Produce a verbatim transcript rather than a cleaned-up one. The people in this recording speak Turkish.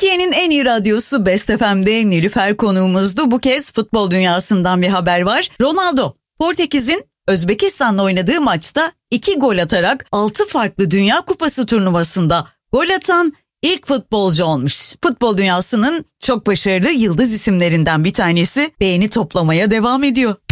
Türkiye'nin en iyi radyosu Best F M'de Nilüfer konuğumuzdu. Bu kez futbol dünyasından bir haber var. Ronaldo, Portekiz'in Özbekistan'la oynadığı maçta iki gol atarak altı farklı Dünya Kupası turnuvasında gol atan ilk futbolcu olmuş. Futbol dünyasının çok başarılı yıldız isimlerinden bir tanesi beğeni toplamaya devam ediyor.